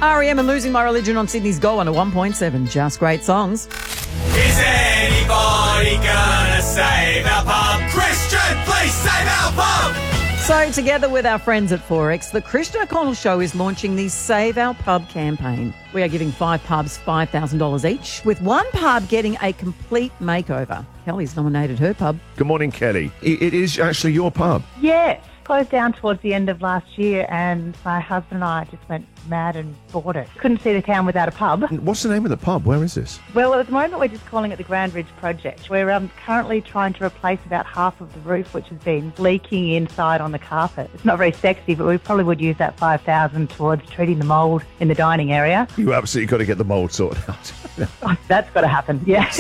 R.E.M. and Losing My Religion on Sydney's Go on a 1.7. Just great songs. Is anybody gonna save our pub? Christian, please save our pub! So together with our friends at Forex, the Christian O'Connell Show is launching the Save Our Pub campaign. We are giving 5 pubs $5,000 each, with one pub getting a complete makeover. Kelly's nominated her pub. Good morning, Kelly. It is actually your pub. Yes. Closed down towards the end of last year, and my husband and I just went mad and bought it. Couldn't see the town without a pub. What's the name of the pub? Where is this? Well, at the moment we're just calling it the Grand Ridge Project. We're currently trying to replace about half of the roof, which has been leaking inside on the carpet. It's not very sexy, but we probably would use that $5,000 towards treating the mould in the dining area. You absolutely got to get the mould sorted out. Oh, that's got to happen, yes.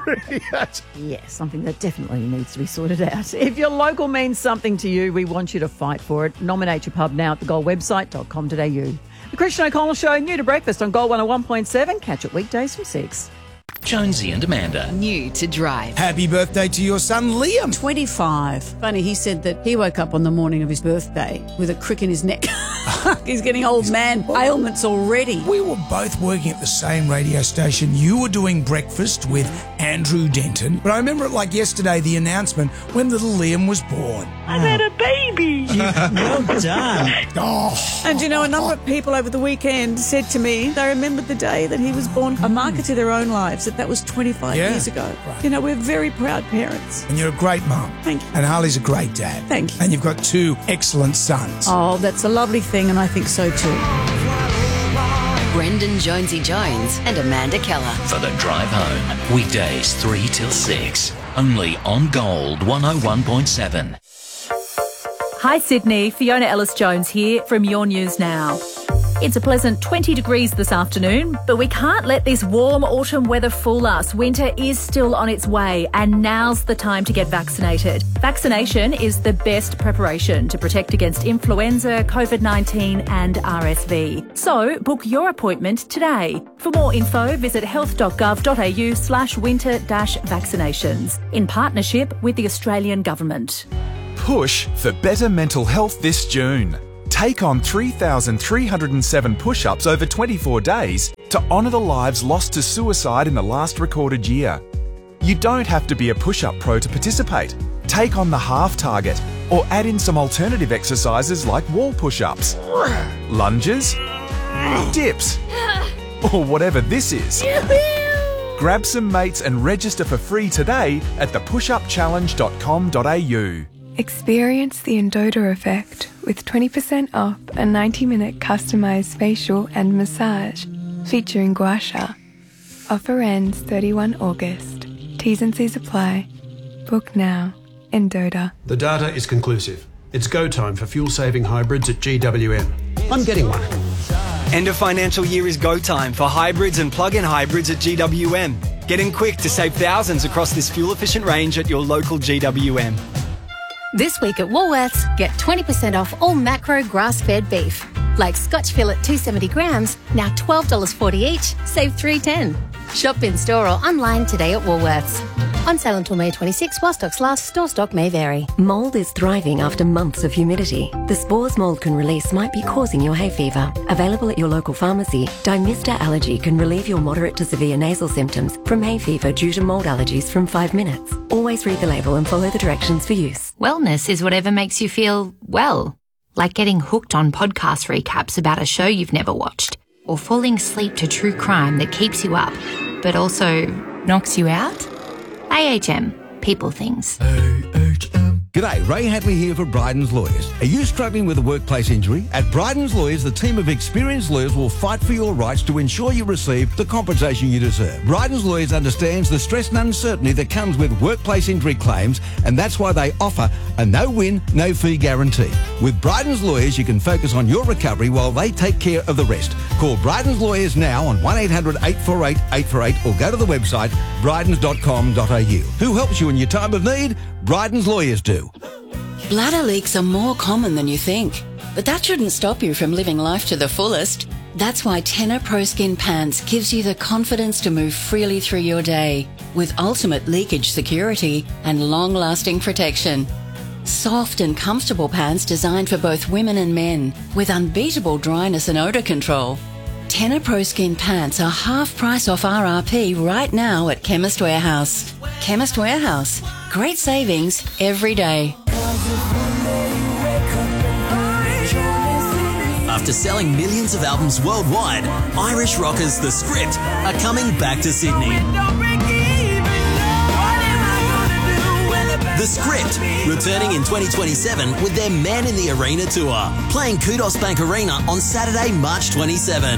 Yes, something that definitely needs to be sorted out. If your local means something to you, we want you to fight for it. Nominate your pub now at thegoldwebsite.com.au. The Christian O'Connell Show, new to breakfast on Gold 101.7. Catch it weekdays from 6. Jonesy and Amanda. New to drive. Happy birthday to your son, Liam. 25. Funny, he said that he woke up on the morning of his birthday with a crick in his neck. He's getting old man ailments already. We were both working at the same radio station. You were doing breakfast with Andrew Denton. But I remember it like yesterday, the announcement when little Liam was born. I've had a baby. Well done. Oh. And you know, a number of people over the weekend said to me they remembered the day that he was born, a marker to their own lives, that was 25 years ago. Right. You know, we're very proud parents. And you're a great mum. Thank you. And Harley's a great dad. Thank you. And you've got 2 excellent sons. Oh, that's a lovely thing, and I think so too. Brendan Jonesy Jones and Amanda Keller. For the drive home. Weekdays 3 till 6. Only on Gold 101.7. Hi Sydney, Fiona Ellis-Jones here from Your News Now. It's a pleasant 20 degrees this afternoon, but we can't let this warm autumn weather fool us. Winter is still on its way, and now's the time to get vaccinated. Vaccination is the best preparation to protect against influenza, COVID-19 and RSV. So book your appointment today. For more info, visit health.gov.au/winter-vaccinations in partnership with the Australian Government. Push for better mental health this June. Take on 3,307 push-ups over 24 days to honour the lives lost to suicide in the last recorded year. You don't have to be a push-up pro to participate. Take on the half target or add in some alternative exercises like wall push-ups, lunges, dips, or whatever this is. Grab some mates and register for free today at thepushupchallenge.com.au. Experience the Endota effect with 20% off a 90-minute customised facial and massage featuring gua sha. Offer ends 31 August. T's and C's apply. Book now. Endota. The data is conclusive. It's go time for fuel-saving hybrids at GWM. I'm getting one. End of financial year is go time for hybrids and plug-in hybrids at GWM. Get in quick to save thousands across this fuel-efficient range at your local GWM. This week at Woolworths, get 20% off all macro grass-fed beef. Like Scotch fillet 270 grams, now $12.40 each, save $3.10. Shop in store or online today at Woolworths. On sale until May 26, while stocks last, store stock may vary. Mould is thriving after months of humidity. The spores mould can release might be causing your hay fever. Available at your local pharmacy, Dymista Allergy can relieve your moderate to severe nasal symptoms from hay fever due to mould allergies from 5 minutes. Always read the label and follow the directions for use. Wellness is whatever makes you feel well. Like getting hooked on podcast recaps about a show you've never watched. Or falling asleep to true crime that keeps you up, but also knocks you out. AHM. People things. G'day, Ray Hadley here for Bryden's Lawyers. Are you struggling with a workplace injury? At Bryden's Lawyers, the team of experienced lawyers will fight for your rights to ensure you receive the compensation you deserve. Bryden's Lawyers understands the stress and uncertainty that comes with workplace injury claims, and that's why they offer a no-win, no-fee guarantee. With Bryden's Lawyers, you can focus on your recovery while they take care of the rest. Call Bryden's Lawyers now on 1-800-848-848 or go to the website brydens.com.au. Who helps you in your time of need? Bryden's Lawyers do. Bladder leaks are more common than you think, but that shouldn't stop you from living life to the fullest. That's why Tenor Pro Skin Pants gives you the confidence to move freely through your day with ultimate leakage security and long-lasting protection. Soft and comfortable pants designed for both women and men with unbeatable dryness and odour control. Tenor Pro Skin pants are half price off RRP right now at Chemist Warehouse. Chemist Warehouse. Great savings every day. After selling millions of albums worldwide, Irish rockers The Script are coming back to Sydney. The Script, returning in 2027 with their Man in the Arena tour, playing Kudos Bank Arena on Saturday, March 27.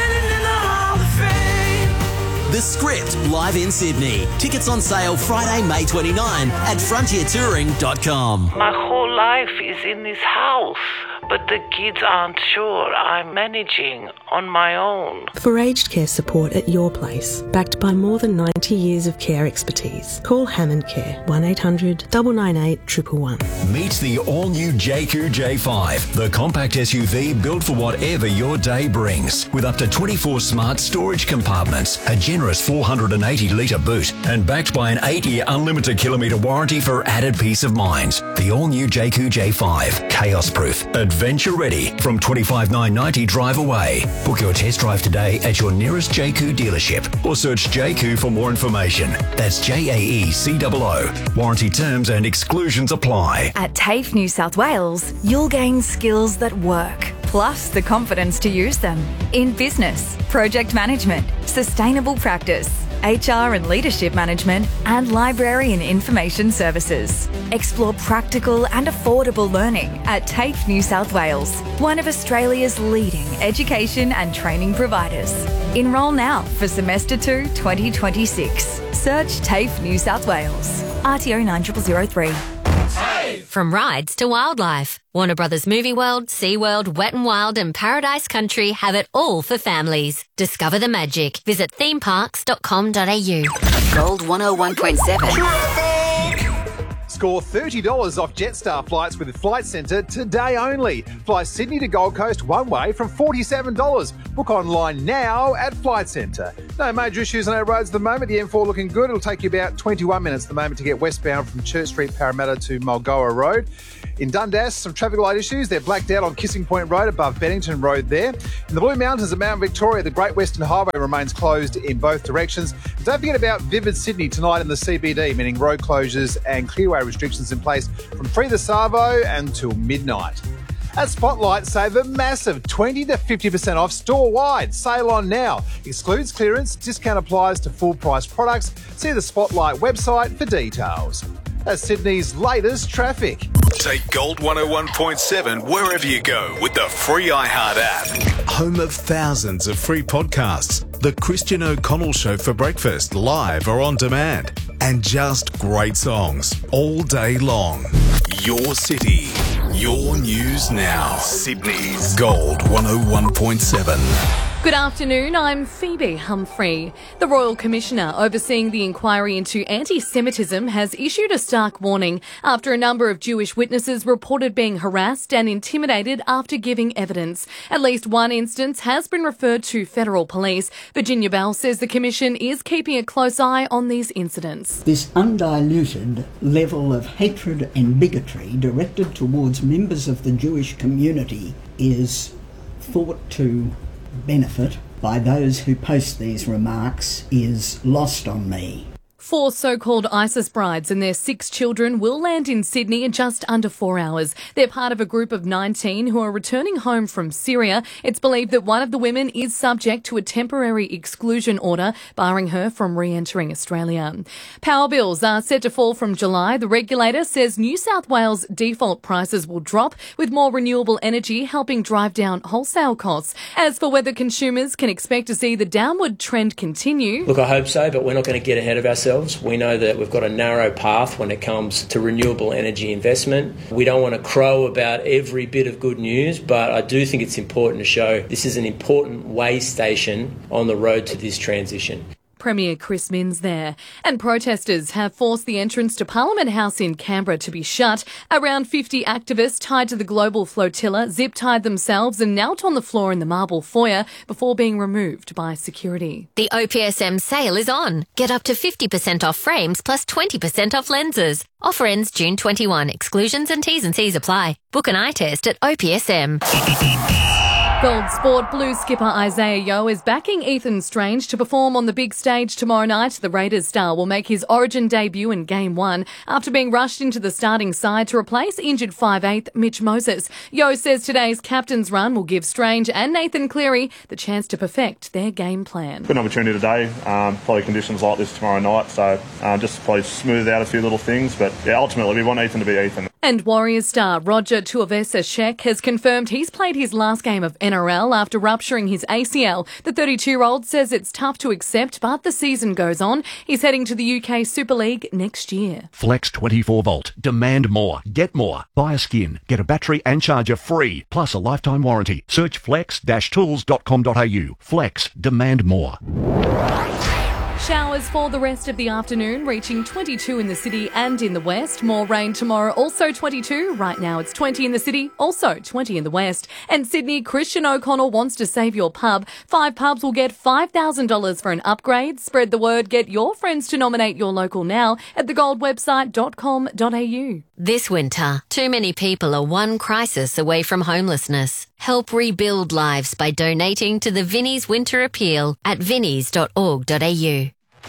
The Script, live in Sydney. Tickets on sale Friday, May 29 at frontiertouring.com. My whole life is in this house, but the kids aren't sure I'm managing on my own. For aged care support at your place, backed by more than 90 years of care expertise, call Hammond Care, 1800 998 111. Meet the all-new JQ J5, the compact SUV built for whatever your day brings. With up to 24 smart storage compartments, a generous 480-litre boot, and backed by an 8-year unlimited kilometre warranty for added peace of mind. The all-new JQ J5, chaos-proof, adventure-ready, from $25,990 drive away. Book your test drive today at your nearest JQ dealership or search JQ for more information. That's JAECOO. Warranty terms and exclusions apply. At TAFE New South Wales, you'll gain skills that work, plus the confidence to use them in business, project management, sustainable practice, HR and leadership management, and library and information services. Explore practical and affordable learning at TAFE New South Wales, one of Australia's leading education and training providers. Enrol now for Semester 2 2026. Search TAFE New South Wales. RTO 9003. From rides to wildlife, Warner Brothers Movie World, SeaWorld, Wet n Wild and Paradise Country have it all for families. Discover the magic. Visit themeparks.com.au. Gold 101.7. Score $30 off Jetstar flights with Flight Centre today only. Fly Sydney to Gold Coast one way from $47. Book online now at Flight Centre. No major issues on our roads at the moment. The M4 looking good. It'll take you about 21 minutes at the moment to get westbound from Church Street, Parramatta to Mulgoa Road. In Dundas, some traffic light issues. They're blacked out on Kissing Point Road above Bennington Road there. In the Blue Mountains at Mount Victoria, the Great Western Highway remains closed in both directions. And don't forget about Vivid Sydney tonight in the CBD, meaning road closures and clearway restrictions in place from 3 the Savo until midnight. At Spotlight, save a massive 20 to 50% off store-wide. Sale on now. Excludes clearance. Discount applies to full-price products. See the Spotlight website for details. That's Sydney's latest traffic. Take Gold 101.7 wherever you go with the free iHeart app. Home of thousands of free podcasts. The Christian O'Connell Show for breakfast, live or on demand. And just great songs all day long. Your city, your news now. Sydney's Gold 101.7. Good afternoon, I'm Phoebe Humphrey. The Royal Commissioner overseeing the inquiry into anti-Semitism has issued a stark warning after a number of Jewish witnesses reported being harassed and intimidated after giving evidence. At least one instance has been referred to federal police. Virginia Bell says the Commission is keeping a close eye on these incidents. This undiluted level of hatred and bigotry directed towards members of the Jewish community is thought to benefit by those who post these remarks is lost on me. 4 so-called ISIS brides and their 6 children will land in Sydney in just under 4 hours. They're part of a group of 19 who are returning home from Syria. It's believed that one of the women is subject to a temporary exclusion order, barring her from re-entering Australia. Power bills are set to fall from July. The regulator says New South Wales default prices will drop, with more renewable energy helping drive down wholesale costs. As for whether consumers can expect to see the downward trend continue... Look, I hope so, but we're not going to get ahead of ourselves. We know that we've got a narrow path when it comes to renewable energy investment. We don't want to crow about every bit of good news, but I do think it's important to show this is an important way station on the road to this transition. Premier Chris Minns there. And protesters have forced the entrance to Parliament House in Canberra to be shut. Around 50 activists tied to the global flotilla zip-tied themselves and knelt on the floor in the marble foyer before being removed by security. The OPSM sale is on. Get up to 50% off frames plus 20% off lenses. Offer ends June 21. Exclusions and T's and C's apply. Book an eye test at OPSM. Gold Sport Blues skipper Isaiah Yeo is backing Ethan Strange to perform on the big stage tomorrow night. The Raiders star will make his Origin debut in Game 1 after being rushed into the starting side to replace injured 5'8" Mitch Moses. Yeo says today's captain's run will give Strange and Nathan Cleary the chance to perfect their game plan. Good opportunity today, probably conditions like this tomorrow night, so just probably smooth out a few little things, but yeah, ultimately we want Ethan to be Ethan. And Warriors star Roger Tuivasa-Sheck has confirmed he's played his last game of NRL after rupturing his ACL. The 32-year-old says it's tough to accept, but the season goes on. He's heading to the UK Super League next year. Flex 24 volt. Demand more. Get more. Buy a skin. Get a battery and charger free, plus a lifetime warranty. Search flex-tools.com.au. Flex. Demand more. Showers for the rest of the afternoon, reaching 22 in the city and in the west. More rain tomorrow, also 22. Right now it's 20 in the city, also 20 in the west. And Sydney, Christian O'Connell wants to save your pub. 5 pubs will get $5,000 for an upgrade. Spread the word. Get your friends to nominate your local now at thegoldwebsite.com.au. This winter, too many people are one crisis away from homelessness. Help rebuild lives by donating to the Vinnie's Winter Appeal at vinnies.org.au.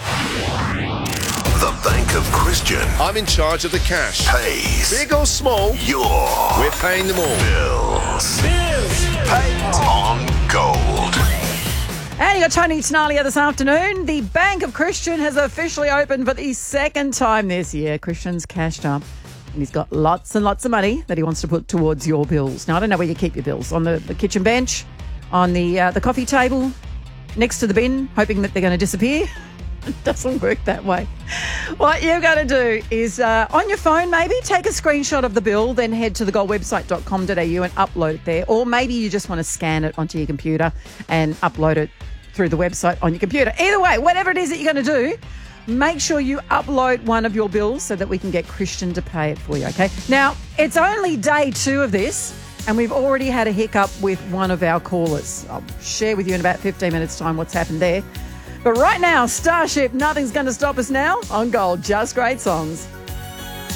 The Bank of Christian. I'm in charge of the cash. Pays. Big or small, we're paying them all. Bills. Paid on gold. And you got Tony Tenalia this afternoon. The Bank of Christian has officially opened for the second time this year. Christian's cashed up. And he's got lots and lots of money that he wants to put towards your bills. Now, I don't know where you keep your bills. On the kitchen bench, on the coffee table, next to the bin, hoping that they're going to disappear. It doesn't work that way. What you've got to do is, on your phone maybe, take a screenshot of the bill, then head to thegoldwebsite.com.au and upload it there. Or maybe you just want to scan it onto your computer and upload it through the website on your computer. Either way, whatever it is that you're going to do, make sure you upload one of your bills so that we can get Christian to pay it for you, okay? Now, it's only day 2 of this, and we've already had a hiccup with one of our callers. I'll share with you in about 15 minutes' time what's happened there. But right now, Starship, nothing's going to stop us now on Gold. Just great songs.